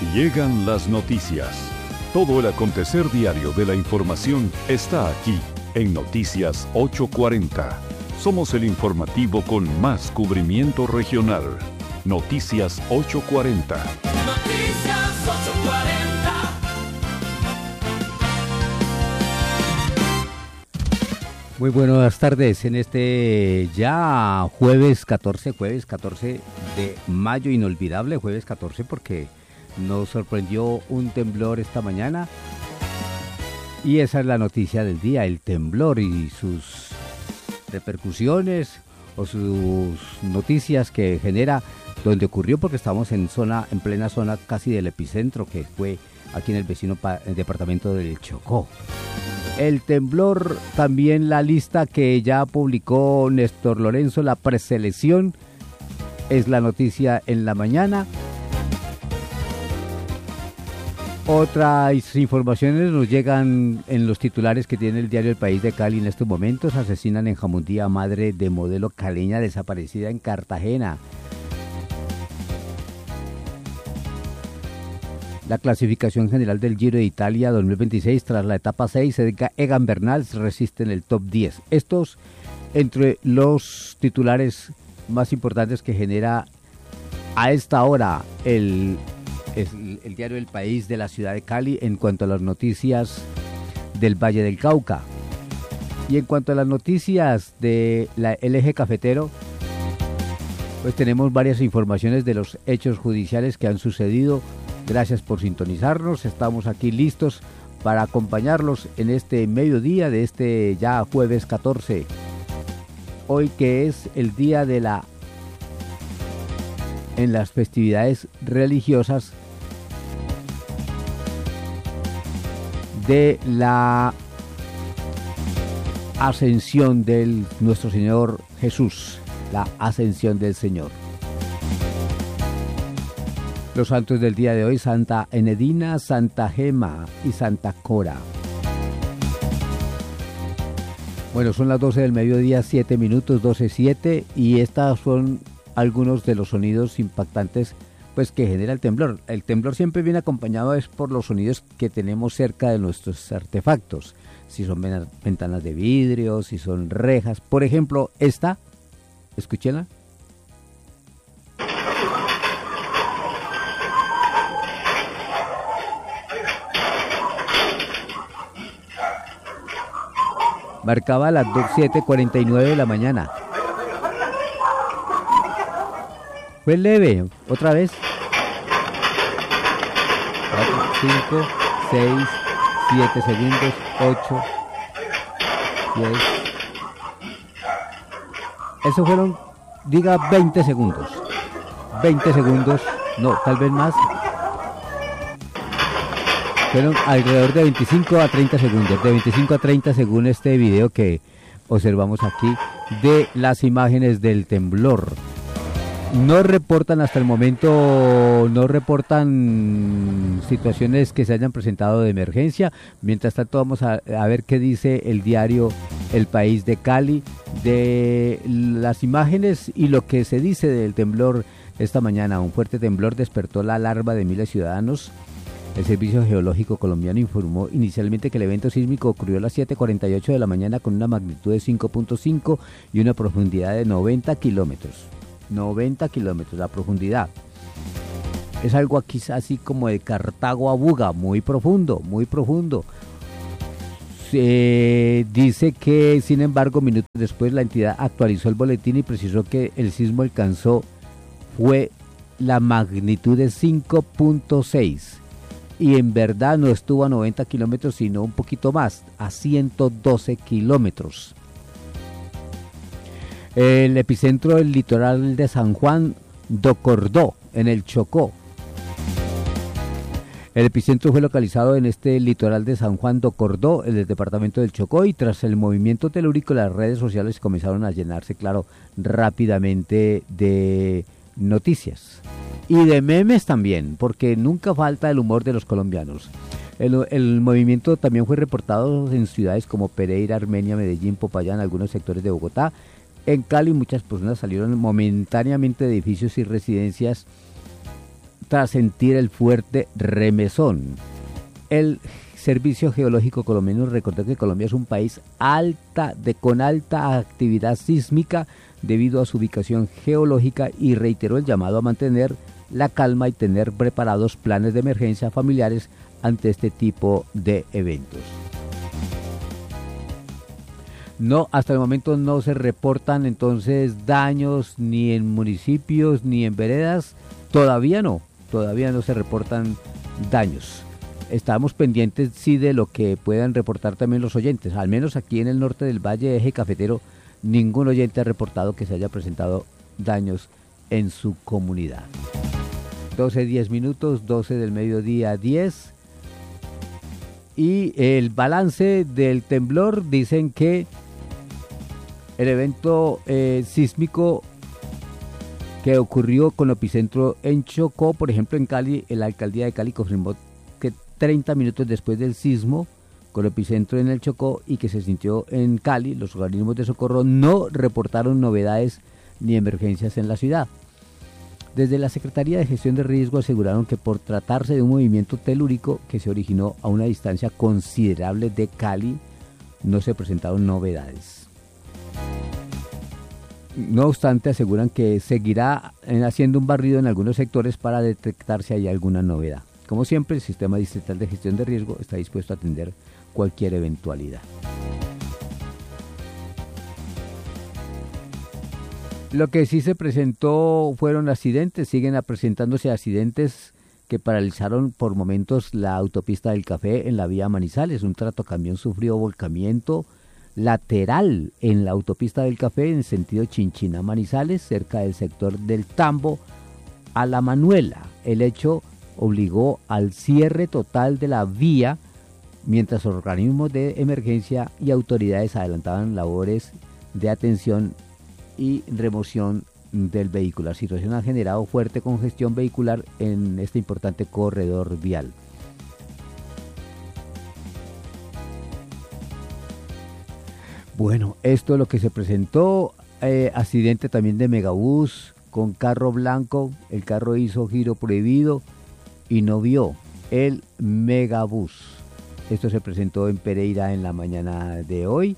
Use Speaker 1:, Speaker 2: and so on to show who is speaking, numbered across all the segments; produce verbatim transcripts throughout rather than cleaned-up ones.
Speaker 1: Llegan las noticias. Todo el acontecer diario de la información está aquí en Noticias ocho cuarenta. Somos el informativo con más cubrimiento regional. Noticias ocho cuarenta.
Speaker 2: Noticias ocho cuarenta.
Speaker 3: Muy buenas tardes en este ya jueves catorce, jueves catorce de mayo, inolvidable jueves catorce porque nos sorprendió un temblor esta mañana y esa es la noticia del día, el temblor y sus repercusiones o sus noticias que genera donde ocurrió, porque estamos en zona, en plena zona casi del epicentro, que fue aquí en el vecino pa- el departamento del Chocó. El temblor, también la lista que ya publicó Néstor Lorenzo, la preselección, es la noticia en la mañana. Otras informaciones nos llegan en los titulares que tiene el diario El País de Cali en estos momentos. Asesinan en Jamundí a madre de modelo caleña desaparecida en Cartagena. La clasificación general del Giro de Italia dos mil veintiséis tras la etapa seis, Egan Bernal resiste en el top diez. Estos entre los titulares más importantes que genera a esta hora el, el, el diario El País de la ciudad de Cali en cuanto a las noticias del Valle del Cauca. Y en cuanto a las noticias de la L G Cafetero, pues tenemos varias informaciones de los hechos judiciales que han sucedido. Gracias por sintonizarnos, estamos aquí listos para acompañarlos en este mediodía de este ya jueves catorce. Hoy que es el día de la... en las festividades religiosas de la ascensión de nuestro Señor Jesús, la ascensión del Señor. Los santos del día de hoy: Santa Enedina, Santa Gema y Santa Cora. Bueno, son las doce del mediodía, siete minutos, doce siete, y estas son algunos de los sonidos impactantes pues que genera el temblor. El temblor siempre viene acompañado es por los sonidos que tenemos cerca de nuestros artefactos. Si son ventanas de vidrio, si son rejas. Por ejemplo, esta, escúchenla. Marcaba las siete cuarenta y nueve de la mañana. Fue leve, otra vez. cuatro, cinco, seis, siete segundos, ocho, diez. Eso fueron, diga, veinte segundos. veinte segundos, no, tal vez más. Fueron alrededor de veinticinco a treinta segundos, de veinticinco a treinta según este video que observamos aquí de las imágenes del temblor. No reportan hasta el momento, no reportan situaciones que se hayan presentado de emergencia. Mientras tanto vamos a, a ver qué dice el diario El País de Cali de las imágenes y lo que se dice del temblor esta mañana. Un fuerte temblor despertó la alarma de miles de ciudadanos. El Servicio Geológico Colombiano informó inicialmente que el evento sísmico ocurrió a las siete cuarenta y ocho de la mañana con una magnitud de cinco punto cinco y una profundidad de noventa kilómetros. noventa kilómetros, la profundidad. Es algo aquí así como de Cartago a Buga, muy profundo, muy profundo. Se dice que, sin embargo, minutos después la entidad actualizó el boletín y precisó que el sismo alcanzó, fue la magnitud de cinco punto seis. Y en verdad no estuvo a noventa kilómetros, sino un poquito más, a ciento doce kilómetros. El epicentro del litoral de San Juan do Cordó, en el Chocó. El epicentro fue localizado en este litoral de San Juan do Cordó, en el departamento del Chocó, y tras el movimiento telúrico las redes sociales comenzaron a llenarse, claro, rápidamente de noticias. Y de memes también, porque nunca falta el humor de los colombianos. El, el movimiento también fue reportado en ciudades como Pereira, Armenia, Medellín, Popayán, algunos sectores de Bogotá. En Cali muchas personas salieron momentáneamente de edificios y residencias tras sentir el fuerte remesón. El Servicio Geológico Colombiano recordó que Colombia es un país alta de, con alta actividad sísmica debido a su ubicación geológica y reiteró el llamado a mantener la calma y tener preparados planes de emergencia familiares ante este tipo de eventos. No, hasta el momento no se reportan entonces daños ni en municipios ni en veredas, todavía no, todavía no se reportan daños. Estamos pendientes sí de lo que puedan reportar también los oyentes, al menos aquí en el norte del Valle Eje Cafetero, ningún oyente ha reportado que se haya presentado daños en su comunidad. doce diez minutos, doce del mediodía diez. Y el balance del temblor, dicen que el evento eh, sísmico que ocurrió con epicentro en Chocó, por ejemplo en Cali, la alcaldía de Cali confirmó que treinta minutos después del sismo, con epicentro en el Chocó y que se sintió en Cali, los organismos de socorro no reportaron novedades ni emergencias en la ciudad. Desde la Secretaría de Gestión de Riesgo aseguraron que por tratarse de un movimiento telúrico que se originó a una distancia considerable de Cali, no se presentaron novedades. No obstante, aseguran que seguirá haciendo un barrido en algunos sectores para detectar si hay alguna novedad. Como siempre, el Sistema Distrital de Gestión de Riesgo está dispuesto a atender cualquier eventualidad. Lo que sí se presentó fueron accidentes, siguen presentándose accidentes que paralizaron por momentos la autopista del Café en la vía Manizales. Un tractocamión sufrió volcamiento lateral en la autopista del Café en sentido Chinchina-Manizales, cerca del sector del Tambo a La Manuela. El hecho obligó al cierre total de la vía, mientras organismos de emergencia y autoridades adelantaban labores de atención y remoción del vehículo. La situación ha generado fuerte congestión vehicular en este importante corredor vial. Bueno, esto es lo que se presentó. Eh, accidente también de megabús con carro blanco. El carro hizo giro prohibido y no vio el megabús. Esto se presentó en Pereira en la mañana de hoy.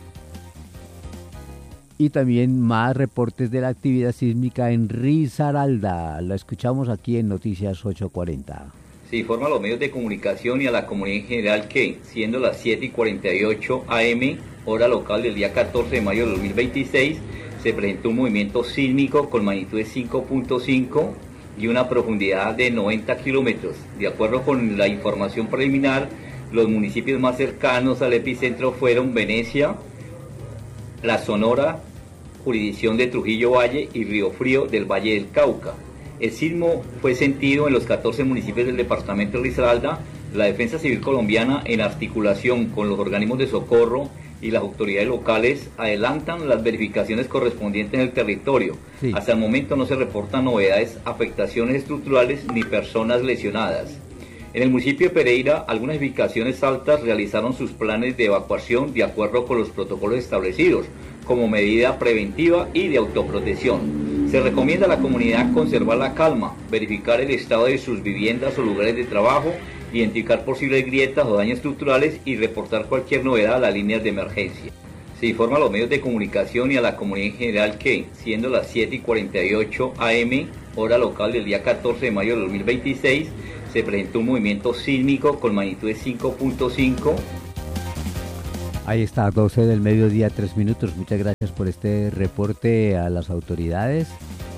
Speaker 3: Y también más reportes de la actividad sísmica en Risaralda. La escuchamos aquí en Noticias ocho cuarenta.
Speaker 4: Se informa a los medios de comunicación y a la comunidad en general que, siendo las siete y cuarenta y ocho a eme, hora local del día catorce de mayo de dos mil veintiséis, se presentó un movimiento sísmico con magnitud de cinco punto cinco y una profundidad de noventa kilómetros. De acuerdo con la información preliminar, los municipios más cercanos al epicentro fueron Venecia, La Sonora, jurisdicción de Trujillo Valle y Río Frío del Valle del Cauca. El sismo fue sentido en los catorce municipios del departamento de Risaralda. La Defensa Civil Colombiana, en articulación con los organismos de socorro y las autoridades locales, adelantan las verificaciones correspondientes en el territorio. Sí. Hasta el momento no se reportan novedades, afectaciones estructurales ni personas lesionadas. En el municipio de Pereira, algunas edificaciones altas realizaron sus planes de evacuación de acuerdo con los protocolos establecidos, como medida preventiva y de autoprotección. Se recomienda a la comunidad conservar la calma, verificar el estado de sus viviendas o lugares de trabajo, identificar posibles grietas o daños estructurales y reportar cualquier novedad a las líneas de emergencia. Se informa a los medios de comunicación y a la comunidad en general que, siendo las siete y cuarenta y ocho a eme, hora local del día catorce de mayo de dos mil veintiséis, se presentó un movimiento sísmico con magnitud de cinco punto cinco.
Speaker 3: Ahí está, doce del mediodía, tres minutos. Muchas gracias por este reporte a las autoridades.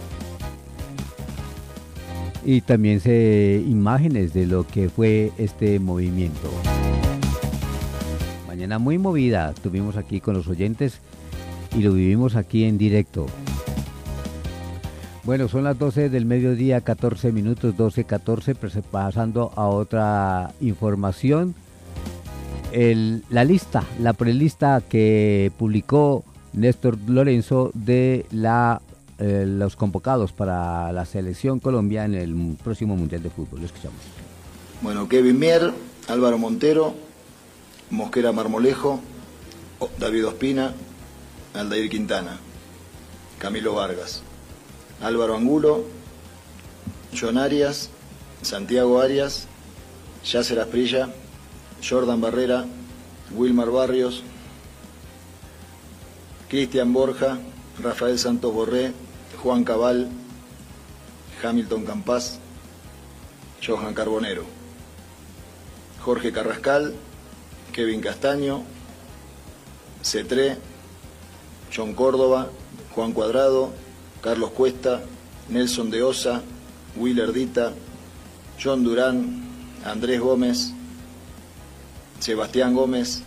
Speaker 3: Y también se imágenes de lo que fue este movimiento. Mañana muy movida, estuvimos aquí con los oyentes y lo vivimos aquí en directo. Bueno, son las doce del mediodía, catorce minutos, doce catorce, pasando a otra información. El, la lista, la prelista que publicó Néstor Lorenzo de la, eh, los convocados para la selección Colombia en el próximo Mundial de Fútbol. Lo escuchamos.
Speaker 5: Bueno, Kevin Mier, Álvaro Montero, Mosquera Marmolejo, David Ospina, Aldair Quintana, Camilo Vargas, Álvaro Angulo, John Arias, Santiago Arias, Yasser Asprilla, Jordan Barrera, Wilmar Barrios, Cristian Borja, Rafael Santos Borré, Juan Cabal, Hamilton Campás, Johan Carbonero, Jorge Carrascal, Kevin Castaño, Cetré, John Córdoba, Juan Cuadrado, Carlos Cuesta, Nelson de Osa, Willer Dita, John Durán, Andrés Gómez, Sebastián Gómez,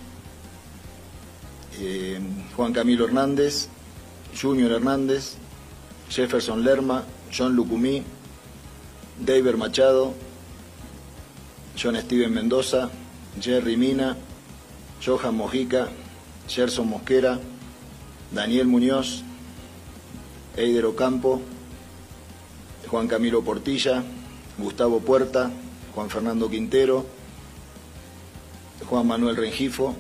Speaker 5: eh, Juan Camilo Hernández, Junior Hernández, Jefferson Lerma, John Lucumí, David Machado, John Steven Mendoza, Jerry Mina, Johan Mojica, Gerson Mosquera, Daniel Muñoz, Eider Ocampo, Juan Camilo Portilla, Gustavo Puerta, Juan Fernando Quintero, Juan Manuel Rengifo,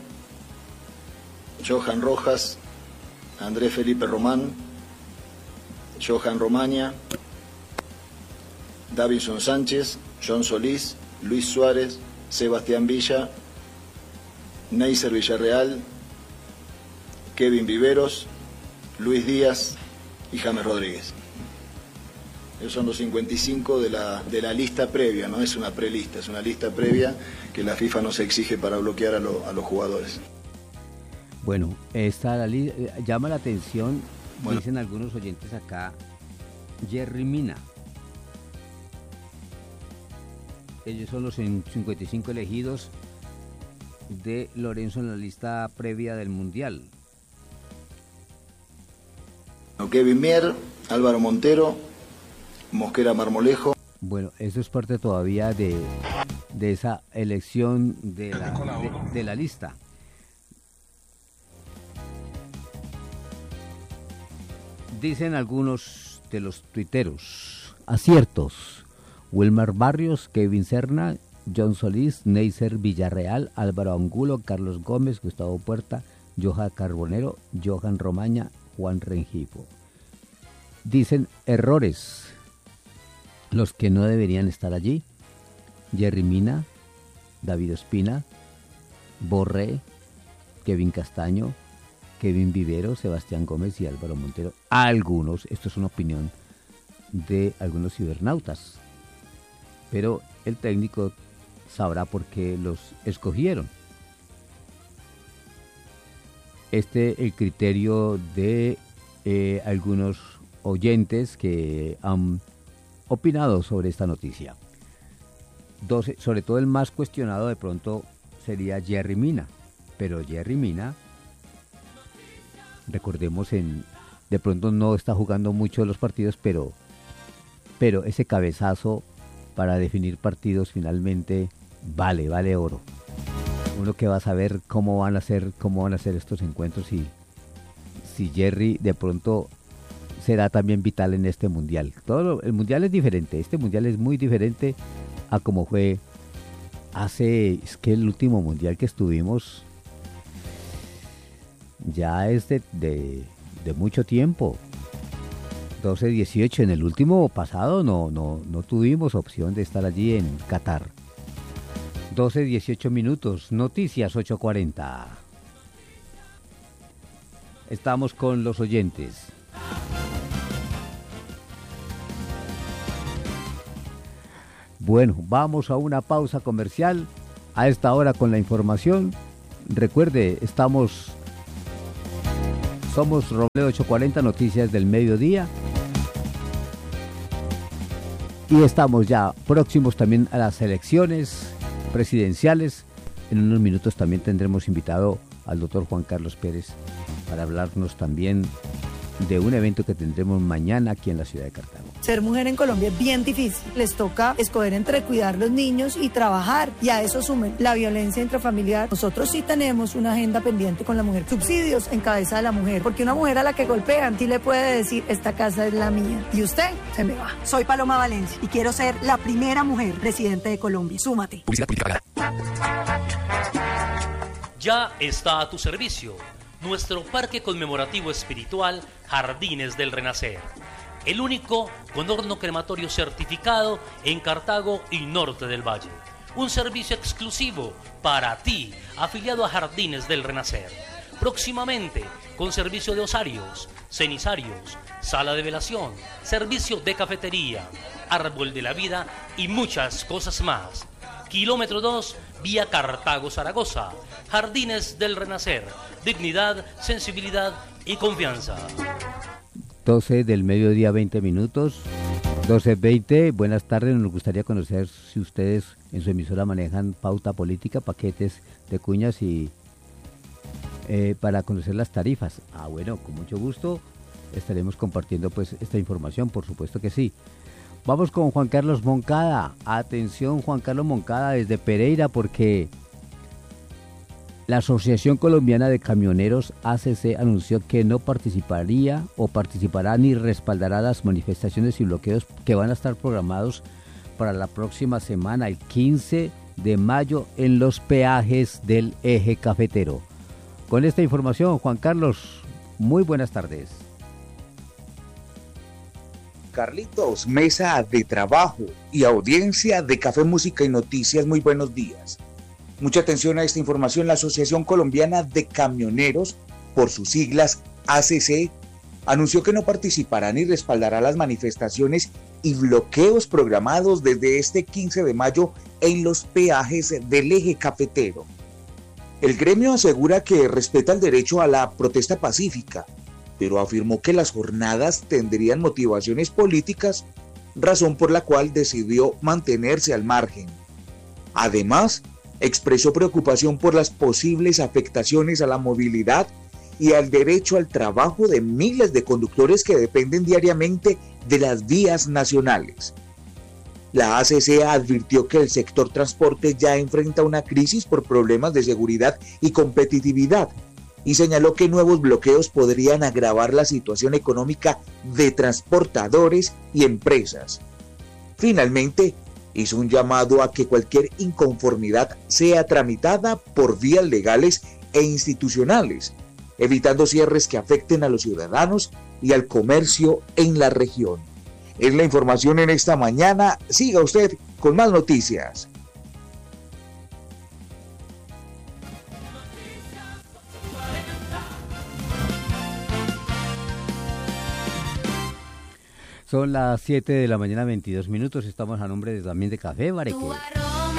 Speaker 5: Johan Rojas, Andrés Felipe Román, Johan Romaña, Davinson Sánchez, John Solís, Luis Suárez, Sebastián Villa, Neiser Villarreal, Kevin Viveros, Luis Díaz y James Rodríguez. Esos son los cincuenta y cinco de la, de la lista previa, no es una prelista, es una lista previa que la FIFA nos exige para bloquear a, lo, a los jugadores.
Speaker 3: Bueno, esta la li- llama la atención,
Speaker 5: Bueno.
Speaker 3: dicen algunos oyentes acá, Jerry Mina. Ellos son los cincuenta y cinco elegidos de Lorenzo en la lista previa del Mundial.
Speaker 5: Kevin Mier, Álvaro Montero, Mosquera Marmolejo.
Speaker 3: Bueno, eso es parte todavía de, de esa elección de la, de, de la lista. Dicen algunos de los tuiteros, aciertos: Wilmar Barrios, Kevin Serna, John Solís, Neiser Villarreal, Álvaro Angulo, Carlos Gómez, Gustavo Puerta, Johan Carbonero, Johan Romaña, Juan Rengifo. Dicen errores, los que no deberían estar allí: Jerry Mina, David Ospina, Borré, Kevin Castaño, Kevin Vivero, Sebastián Gómez y Álvaro Montero. Algunos, esto es una opinión de algunos cibernautas, pero el técnico sabrá por qué los escogieron. Este el criterio de eh, algunos oyentes que han opinado sobre esta noticia. doce, sobre todo el más cuestionado de pronto sería Jerry Mina, pero Jerry Mina, recordemos, en de pronto no está jugando mucho los partidos, pero pero ese cabezazo para definir partidos finalmente vale, vale oro. Uno que va a saber cómo van a ser, cómo van a ser estos encuentros y si Jerry de pronto será también vital en este mundial. Todo lo, el mundial es diferente, este mundial es muy diferente a como fue hace, es que el último mundial que estuvimos ya es de, de, de mucho tiempo. doce dieciocho, en el último pasado no, no, no tuvimos opción de estar allí en Qatar. doce dieciocho minutos, noticias ocho cuarenta. Estamos con los oyentes. Bueno, vamos a una pausa comercial a esta hora con la información. Recuerde, estamos, somos Robledo ocho cuarenta, noticias del mediodía. Y estamos ya próximos también a las elecciones presidenciales. En unos minutos también tendremos invitado al doctor Juan Carlos Pérez para hablarnos también de un evento que tendremos mañana aquí en la ciudad de Cartago.
Speaker 6: Ser mujer en Colombia es bien difícil. Les toca escoger entre cuidar los niños y trabajar. Y a eso sumen la violencia intrafamiliar. Nosotros sí tenemos una agenda pendiente con la mujer. Subsidios en cabeza de la mujer. Porque una mujer a la que golpean sí le puede decir, esta casa es la mía. Y usted se me va.
Speaker 7: Soy Paloma Valencia y quiero ser la primera mujer presidente de Colombia. Súmate.
Speaker 8: Publicidad política pagada.
Speaker 9: Ya está a tu servicio nuestro parque conmemorativo espiritual Jardines del Renacer. el único con horno crematorio certificado en Cartago y Norte del Valle. Un servicio exclusivo para ti, afiliado a Jardines del Renacer. Próximamente, con servicio de osarios, cenizarios, sala de velación, servicio de cafetería, árbol de la vida y muchas cosas más. Kilómetro dos, vía Cartago-Zaragoza. Jardines del Renacer. Dignidad, sensibilidad y confianza.
Speaker 3: doce del mediodía, veinte minutos. doce veinte, buenas tardes. Nos gustaría conocer si ustedes en su emisora manejan pauta política, paquetes de cuñas y eh, para conocer las tarifas. Ah, bueno, con mucho gusto estaremos compartiendo pues esta información, por supuesto que sí. Vamos con Juan Carlos Moncada. Atención, Juan Carlos Moncada desde Pereira, porque la Asociación Colombiana de Camioneros A C C anunció que no participaría o participará ni respaldará las manifestaciones y bloqueos que van a estar programados para la próxima semana, el quince de mayo, en los peajes del eje cafetero. Con esta información, Juan Carlos, muy buenas tardes.
Speaker 10: Carlitos, mesa de trabajo y audiencia de Café, Música y Noticias, muy buenos días. Mucha atención a esta información. La Asociación Colombiana de Camioneros, por sus siglas A C C, anunció que no participará ni respaldará las manifestaciones y bloqueos programados desde este quince de mayo en los peajes del eje cafetero. El gremio asegura que respeta el derecho a la protesta pacífica, pero afirmó que las jornadas tendrían motivaciones políticas, razón por la cual decidió mantenerse al margen. Además, expresó preocupación por las posibles afectaciones a la movilidad y al derecho al trabajo de miles de conductores que dependen diariamente de las vías nacionales. La A C C advirtió que el sector transporte ya enfrenta una crisis por problemas de seguridad y competitividad, y señaló que nuevos bloqueos podrían agravar la situación económica de transportadores y empresas. Finalmente, hizo un llamado a que cualquier inconformidad sea tramitada por vías legales e institucionales, evitando cierres que afecten a los ciudadanos y al comercio en la región. Es la información en esta mañana. Siga usted con más noticias.
Speaker 3: Son las siete de la mañana, veintidós minutos. Estamos a nombre de, también de Café Bareque.